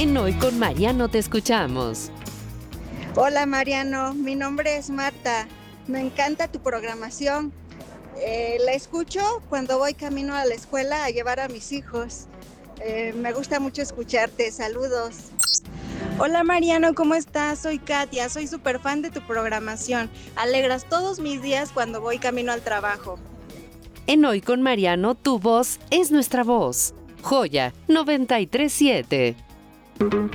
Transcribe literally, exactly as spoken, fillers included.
En Hoy con Mariano te escuchamos. Hola Mariano, mi nombre es Marta. Me encanta tu programación. Eh, la escucho cuando voy camino a la escuela a llevar a mis hijos. Eh, me gusta mucho escucharte. Saludos. Hola Mariano, ¿cómo estás? Soy Katia, soy súper fan de tu programación. Alegras todos mis días cuando voy camino al trabajo. En Hoy con Mariano, tu voz es nuestra voz. Joya noventa y tres punto siete.